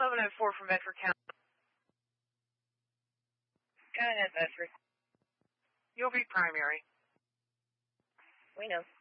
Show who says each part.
Speaker 1: 1104 from Medford County.
Speaker 2: Go ahead, Medford.
Speaker 1: You'll be primary.
Speaker 2: We know.